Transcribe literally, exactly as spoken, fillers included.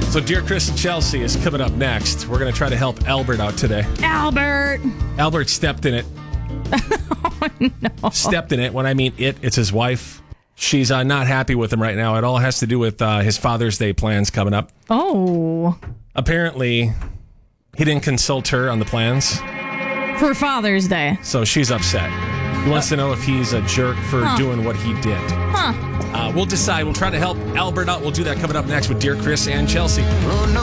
So Dear Chris and Chelsea is coming up next. We're going to try to help Albert out today. Albert! Albert stepped in it. Oh, no. Stepped in it. When I mean it, it's his wife. She's uh, not happy with him right now. It all has to do with uh, his Father's Day plans coming up. Oh. Apparently, he didn't consult her on the plans. For Father's Day. So she's upset. He wants to know if he's a jerk for Huh. doing what he did. Huh. Uh, we'll decide. We'll try to help Albert out. We'll do that coming up next with Dear Chris and Chelsea. Oh, no.